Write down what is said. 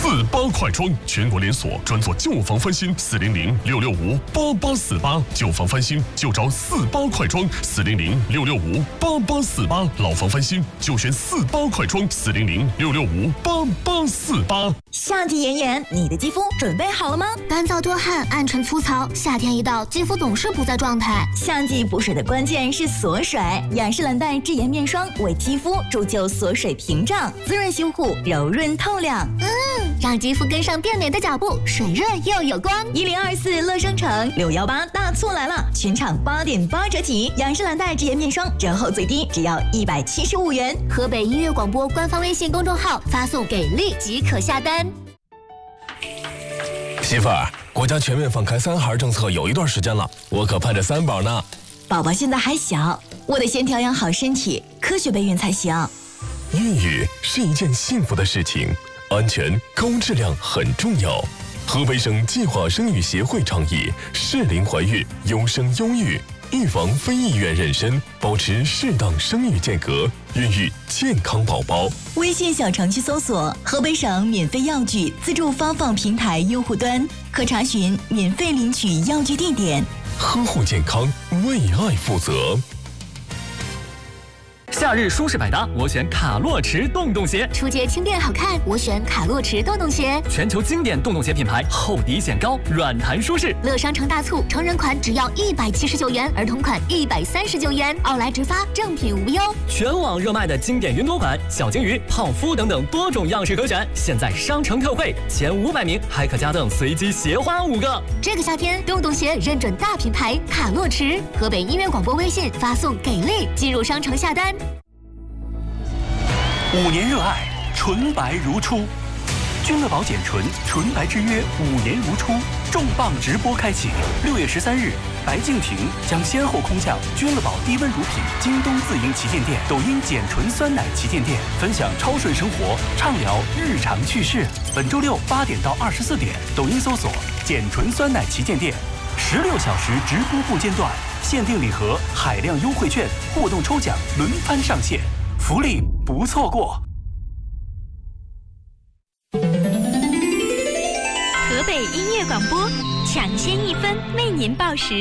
48快装，全国连锁，专做旧房翻新，400-665-8848，旧房翻新就找48快装，400-665-8848，老房翻新就选48快装，400-665-8848。 夏季炎炎，你的肌肤准备好了吗？ 干燥多汗、暗沉粗糙，夏天一到，肌肤总是不在状态。 夏季补水的关键是锁水，雅诗兰黛智妍面霜为肌肤铸就锁水屏障，滋润修护，柔润透亮。 让肌肤跟上变美的脚步，水润又有光。 1024乐商城618大促来了，全场8.8折起，雅诗兰黛智妍面霜折后最低只要175元。 河北音乐广播官方微信公众号发送“给力”即可下单。 媳妇儿，国家全面放开3孩政策有一段时间了，我可盼着3宝呢。 宝宝现在还小，我得先调养好身体，科学备孕才行。 孕育是一件幸福的事情，安全高质量很重要。河北省计划生育协会倡议适龄怀孕，优生优育，预防非意愿妊娠，保持适当生育间隔，孕育健康宝宝。 微信小程序搜索河北省免费药具自助发放平台用户端，可查询免费领取药具地点。 呵护健康，为爱负责。 夏日舒适百搭，我选卡洛驰洞洞鞋。 出街轻便好看，我选卡洛驰洞洞鞋。 全球经典洞洞鞋品牌，厚底显高，软弹舒适。 乐商城大促，成人款只要179元，儿童款139元，奥莱直发，正品无忧。 全网热卖的经典云朵款、小金鱼、泡芙等等多种样式可选，现在商城特惠，前500名还可加赠随机鞋花5个。 这个夏天，洞洞鞋认准大品牌卡洛驰。河北音乐广播微信发送“给力”进入商城下单。 5年热爱，纯白如初。君乐宝简纯纯白之约5年如初重磅直播开启。6月13日，白敬亭将先后空降君乐宝低温乳品京东自营旗舰店、抖音简纯酸奶旗舰店，分享超顺生活，畅聊日常趣事。本周6 8点到24点，抖音搜索简纯酸奶旗舰店，16小时直播不间断，限定礼盒、海量优惠券、互动抽奖轮番上线，福利不错过。 河北音乐广播抢先1分为您报时。